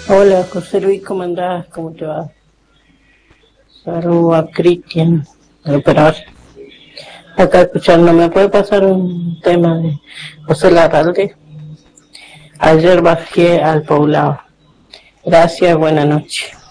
Hola, José Luis, ¿cómo andás? ¿Cómo te va? Saludos a Cristian, el operador. Acá escuchando, ¿me puede pasar un tema de José Larralde? Ayer bajé al poblado. Gracias, buena noche.